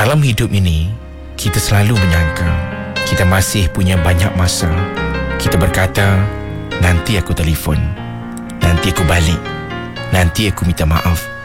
Dalam hidup ini, kita selalu menyangka kita masih punya banyak masa. Kita berkata, nanti aku telefon, nanti aku balik, nanti aku minta maaf.